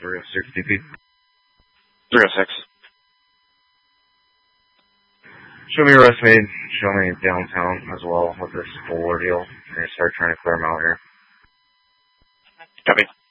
306 DP. 306. Show me your arrest made. Show me downtown as well with this full ordeal. And start trying to clear them out here. Copy.